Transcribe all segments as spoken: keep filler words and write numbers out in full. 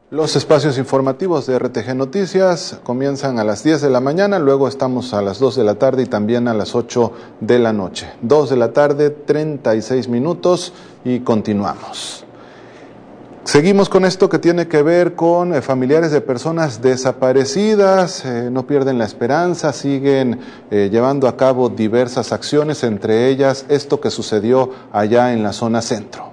Los espacios informativos de R T G Noticias comienzan a las diez de la mañana, luego estamos a las dos de la tarde y también a las ocho de la noche. dos de la tarde, treinta y seis minutos y continuamos. Seguimos con esto que tiene que ver con eh, familiares de personas desaparecidas, eh, no pierden la esperanza, siguen eh, llevando a cabo diversas acciones, entre ellas esto que sucedió allá en la zona centro.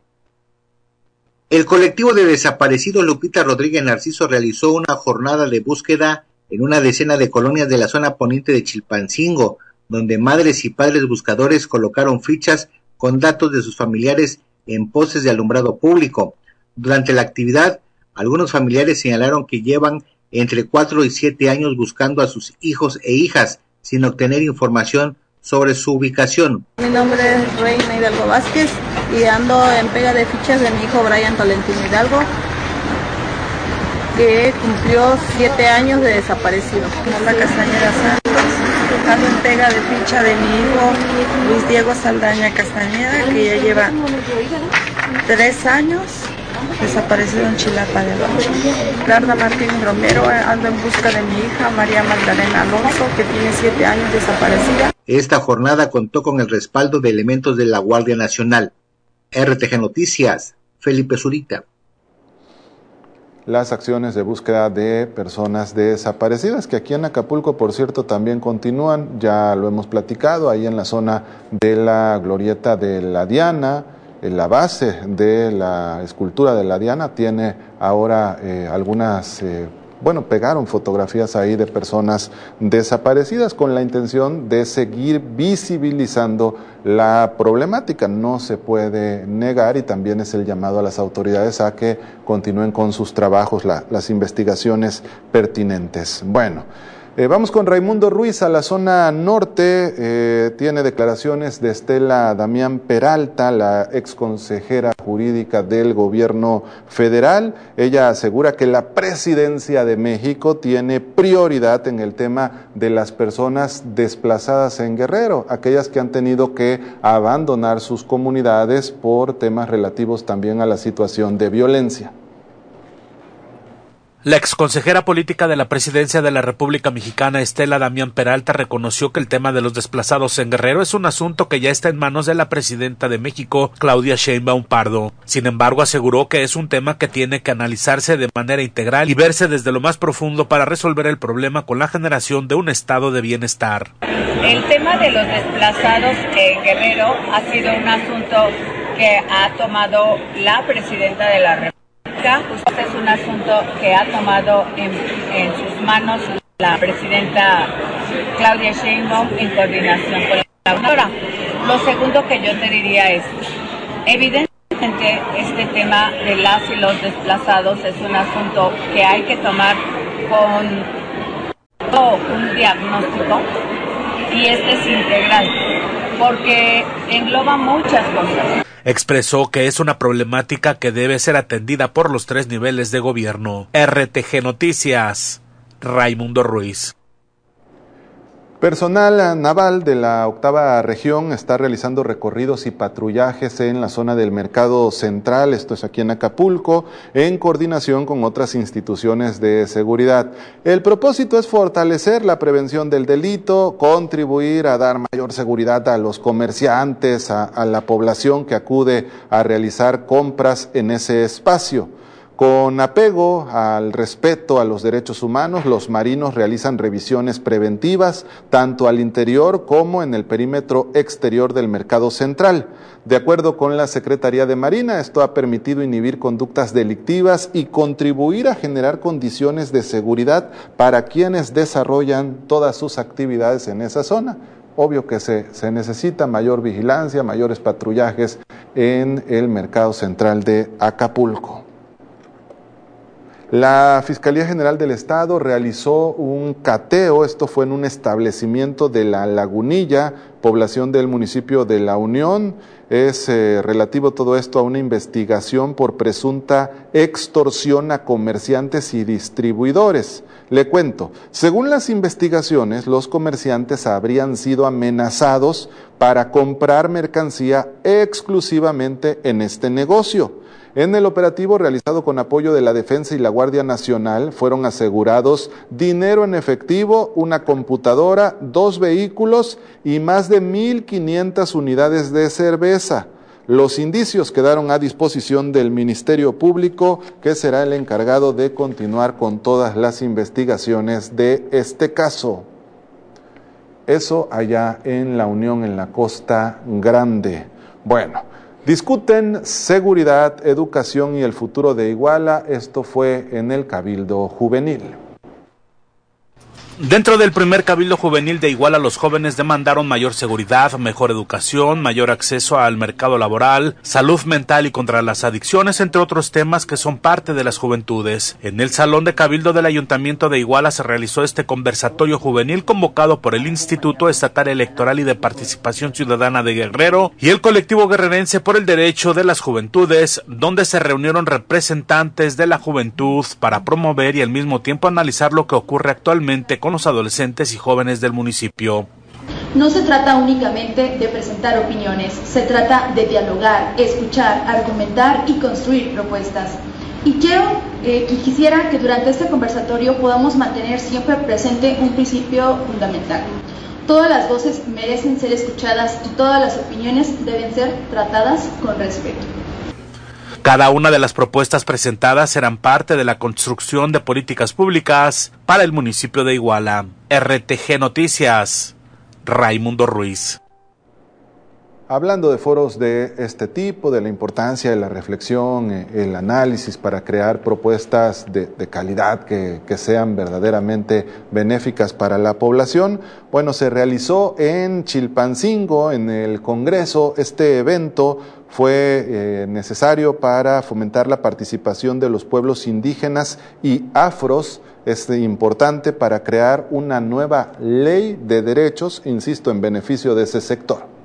El colectivo de desaparecidos Lupita Rodríguez Narciso realizó una jornada de búsqueda en una decena de colonias de la zona poniente de Chilpancingo, donde madres y padres buscadores colocaron fichas con datos de sus familiares en postes de alumbrado público. Durante la actividad, algunos familiares señalaron que llevan entre cuatro y siete años buscando a sus hijos e hijas sin obtener información sobre su ubicación. Mi nombre es Reina Hidalgo Vázquez y ando en pega de fichas de mi hijo Brian Tolentino Hidalgo, que cumplió siete años de desaparecido. La Castañeda Santos, ando en pega de ficha de mi hijo Luis Diego Saldaña Castañeda, que ya lleva tres años desaparecido en Chilapa del Ocho. Larda Martín Romero, ando en busca de mi hija María Magdalena Alonso, que tiene siete años desaparecida. Esta jornada contó con el respaldo de elementos de la Guardia Nacional. R T G Noticias, Felipe Zurita. Las acciones de búsqueda de personas desaparecidas, que aquí en Acapulco, por cierto, también continúan, ya lo hemos platicado, ahí en la zona de la glorieta de la Diana, en la base de la escultura de la Diana tiene ahora eh, algunas, eh, bueno, pegaron fotografías ahí de personas desaparecidas con la intención de seguir visibilizando la problemática. No se puede negar y también es el llamado a las autoridades a que continúen con sus trabajos, la, las investigaciones pertinentes. Bueno. Eh, vamos con Raimundo Ruiz a la zona norte, eh, tiene declaraciones de Estela Damián Peralta, la ex consejera jurídica del gobierno federal. Ella asegura que la presidencia de México tiene prioridad en el tema de las personas desplazadas en Guerrero, aquellas que han tenido que abandonar sus comunidades por temas relativos también a la situación de violencia. La exconsejera política de la Presidencia de la República Mexicana, Estela Damián Peralta, reconoció que el tema de los desplazados en Guerrero es un asunto que ya está en manos de la presidenta de México, Claudia Sheinbaum Pardo. Sin embargo, aseguró que es un tema que tiene que analizarse de manera integral y verse desde lo más profundo para resolver el problema con la generación de un estado de bienestar. El tema de los desplazados en Guerrero ha sido un asunto que ha tomado la presidenta de la República. Este es un asunto que ha tomado en, en sus manos la presidenta Claudia Sheinbaum en coordinación con la gobernadora. Lo segundo que yo te diría es, evidentemente este tema de las y los desplazados es un asunto que hay que tomar con todo un diagnóstico y este es integral, porque engloba muchas cosas. Expresó que es una problemática que debe ser atendida por los tres niveles de gobierno. R T G Noticias, Raimundo Ruiz. Personal naval de la octava región está realizando recorridos y patrullajes en la zona del Mercado Central, esto es aquí en Acapulco, en coordinación con otras instituciones de seguridad. El propósito es fortalecer la prevención del delito, contribuir a dar mayor seguridad a los comerciantes, a, a la población que acude a realizar compras en ese espacio. Con apego al respeto a los derechos humanos, los marinos realizan revisiones preventivas tanto al interior como en el perímetro exterior del Mercado Central. De acuerdo con la Secretaría de Marina, esto ha permitido inhibir conductas delictivas y contribuir a generar condiciones de seguridad para quienes desarrollan todas sus actividades en esa zona. Obvio que se, se necesita mayor vigilancia, mayores patrullajes en el Mercado Central de Acapulco. La Fiscalía General del Estado realizó un cateo, esto fue en un establecimiento de La Lagunilla, población del municipio de La Unión. Es eh, relativo todo esto a una investigación por presunta extorsión a comerciantes y distribuidores. Le cuento, según las investigaciones, los comerciantes habrían sido amenazados para comprar mercancía exclusivamente en este negocio. En el operativo realizado con apoyo de la Defensa y la Guardia Nacional fueron asegurados dinero en efectivo, una computadora, dos vehículos y más de mil quinientas unidades de cerveza. Los indicios quedaron a disposición del Ministerio Público, que será el encargado de continuar con todas las investigaciones de este caso. Eso allá en La Unión, en la Costa Grande. Bueno, discuten seguridad, educación y el futuro de Iguala. Esto fue en el Cabildo Juvenil. Dentro del primer Cabildo Juvenil de Iguala, los jóvenes demandaron mayor seguridad, mejor educación, mayor acceso al mercado laboral, salud mental y contra las adicciones, entre otros temas que son parte de las juventudes. En el Salón de Cabildo del Ayuntamiento de Iguala se realizó este conversatorio juvenil convocado por el Instituto Estatal Electoral y de Participación Ciudadana de Guerrero y el colectivo guerrerense por el derecho de las juventudes, donde se reunieron representantes de la juventud para promover y al mismo tiempo analizar lo que ocurre actualmente con con los adolescentes y jóvenes del municipio. No se trata únicamente de presentar opiniones, se trata de dialogar, escuchar, argumentar y construir propuestas. Y quiero eh, y quisiera que durante este conversatorio podamos mantener siempre presente un principio fundamental. Todas las voces merecen ser escuchadas y todas las opiniones deben ser tratadas con respeto. Cada una de las propuestas presentadas serán parte de la construcción de políticas públicas para el municipio de Iguala. R T G Noticias, Raimundo Ruiz. Hablando de foros de este tipo, de la importancia de la reflexión, el análisis para crear propuestas de, de calidad que, que sean verdaderamente benéficas para la población, bueno, se realizó en Chilpancingo, en el Congreso. Este evento fue eh, necesario para fomentar la participación de los pueblos indígenas y afros. Es importante para crear una nueva ley de derechos, insisto, en beneficio de ese sector.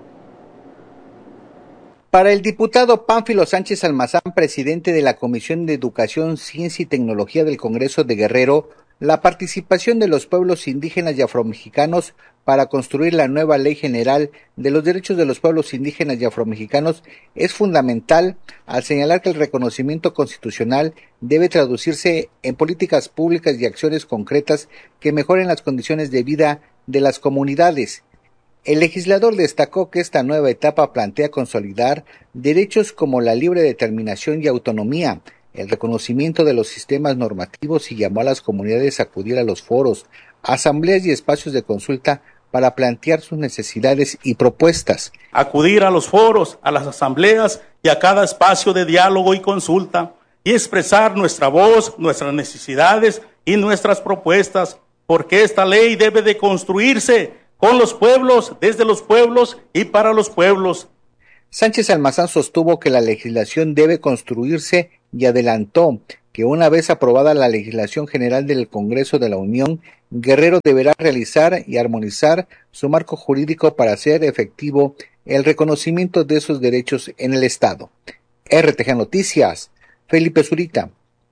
Para el diputado Pánfilo Sánchez Almazán, presidente de la Comisión de Educación, Ciencia y Tecnología del Congreso de Guerrero, la participación de los pueblos indígenas y afromexicanos para construir la nueva Ley General de los Derechos de los Pueblos Indígenas y Afromexicanos es fundamental, al señalar que el reconocimiento constitucional debe traducirse en políticas públicas y acciones concretas que mejoren las condiciones de vida de las comunidades. El legislador destacó que esta nueva etapa plantea consolidar derechos como la libre determinación y autonomía, el reconocimiento de los sistemas normativos y llamó a las comunidades a acudir a los foros, asambleas y espacios de consulta para plantear sus necesidades y propuestas. Acudir a los foros, a las asambleas y a cada espacio de diálogo y consulta y expresar nuestra voz, nuestras necesidades y nuestras propuestas, porque esta ley debe de construirse con los pueblos, desde los pueblos y para los pueblos. Sánchez Almazán sostuvo que la legislación debe construirse y adelantó que una vez aprobada la legislación general del Congreso de la Unión, Guerrero deberá realizar y armonizar su marco jurídico para hacer efectivo el reconocimiento de esos derechos en el Estado. R T G Noticias, Felipe Zurita.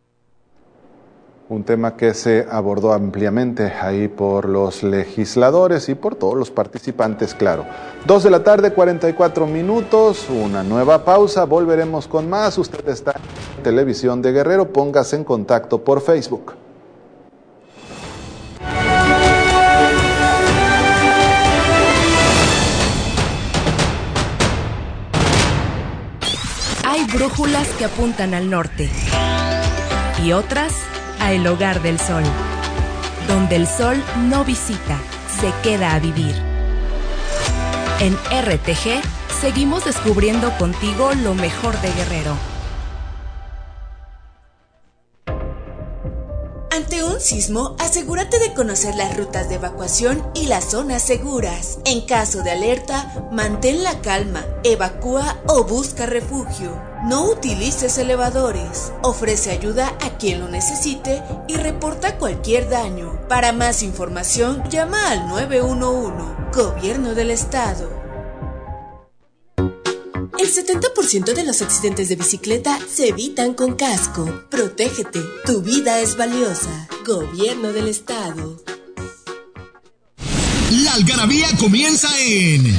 Un tema que se abordó ampliamente ahí por los legisladores y por todos los participantes, claro. Dos de la tarde, cuarenta y cuatro minutos, una nueva pausa, volveremos con más. Usted está en Televisión de Guerrero, póngase en contacto por Facebook. Hay brújulas que apuntan al norte y otras a el hogar del sol, donde el sol no visita, se queda a vivir. En R T G seguimos descubriendo contigo lo mejor de Guerrero. Ante un sismo, asegúrate de conocer las rutas de evacuación y las zonas seguras. En caso de alerta, mantén la calma, evacúa o busca refugio. No utilices elevadores. Ofrece ayuda a quien lo necesite y reporta cualquier daño. Para más información, llama al nueve uno uno. Gobierno del Estado. El setenta por ciento de los accidentes de bicicleta se evitan con casco. Protégete, tu vida es valiosa. Gobierno del Estado. La algarabía comienza en